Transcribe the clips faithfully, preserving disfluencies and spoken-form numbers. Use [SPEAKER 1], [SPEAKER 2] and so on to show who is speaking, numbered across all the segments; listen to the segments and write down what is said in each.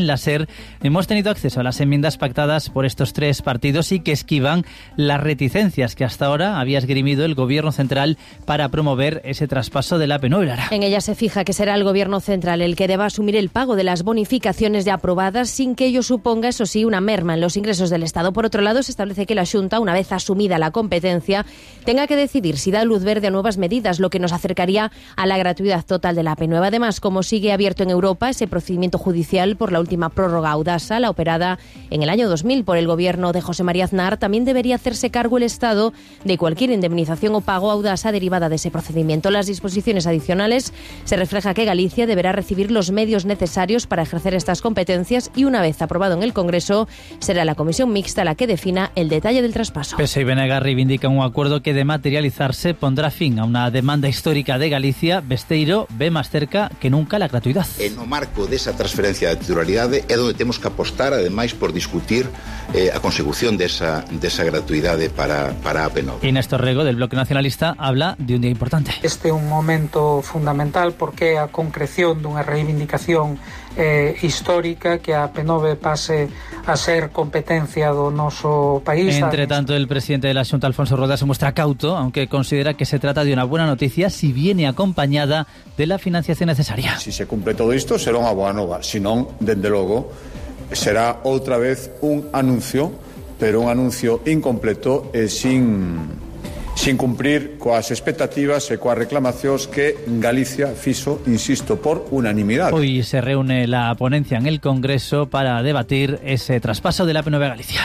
[SPEAKER 1] En la SER hemos tenido acceso a las enmiendas pactadas por estos tres partidos y que esquivan las reticencias que hasta ahora había esgrimido el Gobierno central para promover ese traspaso de la A P nueve.
[SPEAKER 2] En ella se fija que será el Gobierno central el que deba asumir el pago de las bonificaciones ya aprobadas sin que ello suponga, eso sí, una merma en los ingresos del Estado. Por otro lado, se establece que la Xunta, una vez asumida la competencia, tenga que decidir si da luz verde a nuevas medidas, lo que nos acercaría a la gratuidad total de la A P nueve. Además, como sigue abierto en Europa ese procedimiento judicial por la última última prórroga Audasa, la operada en el año dos mil por el gobierno de José María Aznar, también debería hacerse cargo el Estado de cualquier indemnización o pago a Audasa derivada de ese procedimiento. Las disposiciones adicionales se refleja que Galicia deberá recibir los medios necesarios para ejercer estas competencias y una vez aprobado en el Congreso será la comisión mixta la que defina el detalle del traspaso.
[SPEAKER 1] P S O e y B N G reivindican un acuerdo que de materializarse pondrá fin a una demanda histórica de Galicia. Besteiro ve más cerca que nunca la gratuidad.
[SPEAKER 3] En o marco desa transferencia de titularidade é onde temos que apostar, ademais, por discutir eh, a consecución desa, desa gratuidade para, para a A P nueve.
[SPEAKER 1] Y Néstor Rego, del Bloque Nacionalista, habla de un día importante.
[SPEAKER 4] Este é un momento fundamental porque é a concreción dunha reivindicación eh, histórica que a A P nueve pase a ser competencia do noso país.
[SPEAKER 1] Entre tanto, el presidente de la Xunta, Alfonso Rueda, se muestra cauto, aunque considera que se trata de una buena noticia si viene acompañada de la financiación necesaria.
[SPEAKER 5] Si se cumple todo isto, será unha boa nova. Si non, dende logo, será outra vez un anuncio, pero un anuncio incompleto e sin... sin cumprir coas expectativas e coas reclamacións que Galicia fixo, insisto, por unanimidade.
[SPEAKER 1] Hoy se reúne la ponencia en el Congreso para debatir ese traspaso de la A P nueve a Galicia.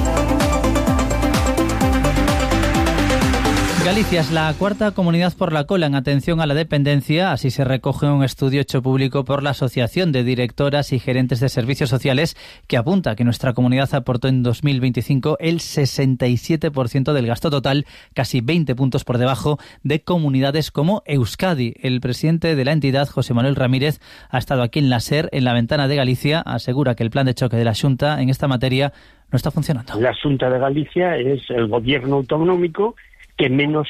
[SPEAKER 1] Galicia es la cuarta comunidad por la cola en atención a la dependencia, así se recoge un estudio hecho público por la Asociación de Directoras y Gerentes de Servicios Sociales que apunta que nuestra comunidad aportó en dos mil veinticinco el sesenta y siete por ciento del gasto total, casi veinte puntos por debajo de comunidades como Euskadi. El presidente de la entidad, José Manuel Ramírez, ha estado aquí en la SER, en la Ventana de Galicia, asegura que el plan de choque de la Xunta en esta materia no está funcionando.
[SPEAKER 6] La Xunta de Galicia es el gobierno autonómico que menos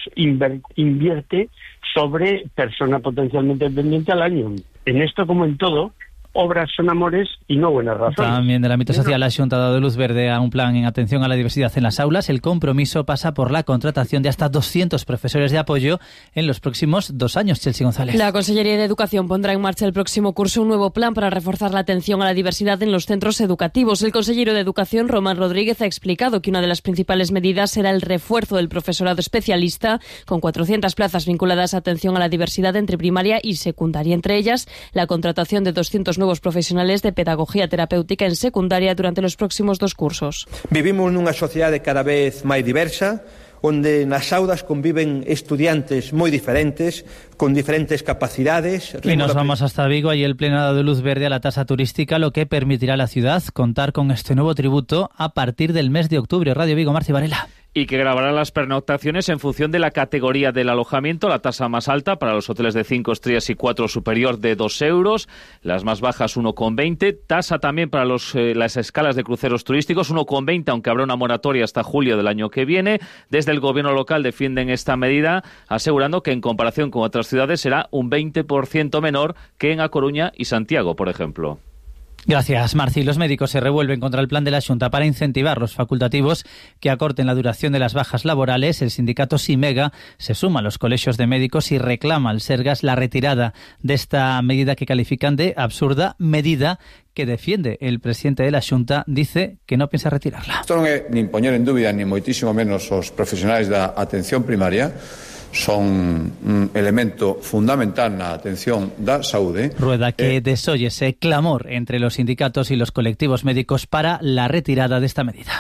[SPEAKER 6] invierte sobre persona potencialmente dependiente al año. En esto, como en todo, obras son amores y no buenas razones.
[SPEAKER 1] También del ámbito social, la Xunta ha dado luz verde a un plan en atención a la diversidad en las aulas. El compromiso pasa por la contratación de hasta doscientos profesores de apoyo en los próximos dos años. Chelsea González.
[SPEAKER 7] La Consellería de Educación pondrá en marcha el próximo curso un nuevo plan para reforzar la atención a la diversidad en los centros educativos. El consejero de Educación, Román Rodríguez, ha explicado que una de las principales medidas será el refuerzo del profesorado especialista, con cuatrocientas plazas vinculadas a atención a la diversidad entre primaria y secundaria. Entre ellas, la contratación de doscientos nuevos profesionales de pedagogía terapéutica en secundaria durante los próximos dos cursos.
[SPEAKER 8] Vivimos nunha sociedade cada vez máis diversa, onde nas aulas conviven estudiantes moi diferentes, con diferentes capacidades.
[SPEAKER 1] Y nos vamos hasta Vigo. Allí el Pleno ha dado luz verde a la tasa turística, lo que permitirá a la ciudad contar con este nuevo tributo a partir del mes de octubre. Radio Vigo, Marci Varela.
[SPEAKER 9] Y que grabará las pernoctaciones en función de la categoría del alojamiento. La tasa más alta para los hoteles de cinco estrellas y cuatro superior de dos euros, las más bajas uno con veinte. Tasa también para los, eh, las escalas de cruceros turísticos uno con veinte, aunque habrá una moratoria hasta julio del año que viene. Desde el gobierno local defienden esta medida, asegurando que en comparación con otras ciudades será un veinte por ciento menor que en A Coruña y Santiago, por ejemplo.
[SPEAKER 1] Gracias, Marci. Los médicos se revuelven contra el plan de la Xunta para incentivar los facultativos que acorten la duración de las bajas laborales. El sindicato Simega se suma a los colegios de médicos y reclama al Sergas la retirada de esta medida que califican de absurda, medida que defiende el presidente de la Xunta. Dice que no piensa retirarla.
[SPEAKER 5] Isto non é nin poñer en dúbida ni moitísimo menos os profesionais da atención primaria. Son un elemento fundamental na atención da saúde.
[SPEAKER 1] Rueda que eh, desoye ese clamor entre los sindicatos y los colectivos médicos para la retirada de esta medida.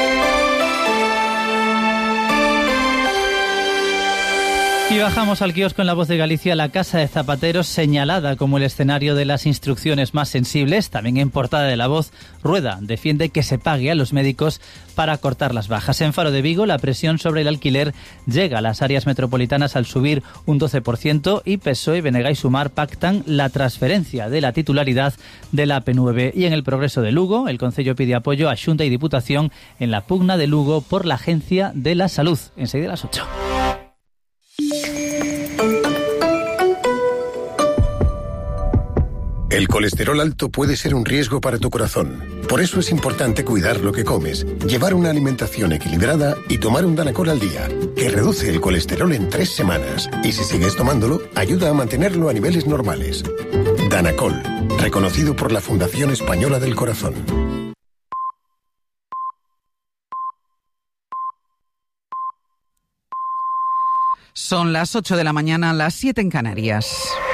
[SPEAKER 1] Y bajamos al kiosco en La Voz de Galicia. La Casa de Zapateros, señalada como el escenario de las instrucciones más sensibles, también en portada de La Voz, Rueda defiende que se pague a los médicos para cortar las bajas. En Faro de Vigo, la presión sobre el alquiler llega a las áreas metropolitanas al subir un doce por ciento y P S O E, B N G y Sumar pactan la transferencia de la titularidad de la A P nueve. Y en el Progreso de Lugo, el Concello pide apoyo a Xunta y Diputación en la pugna de Lugo por la Agencia de la Salud. Enseguida a las ocho.
[SPEAKER 10] El colesterol alto puede ser un riesgo para tu corazón. Por eso es importante cuidar lo que comes, llevar una alimentación equilibrada y tomar un Danacol al día, que reduce el colesterol en tres semanas. Y si sigues tomándolo, ayuda a mantenerlo a niveles normales. Danacol, reconocido por la Fundación Española del Corazón.
[SPEAKER 11] Son las ocho de la mañana, las siete en Canarias.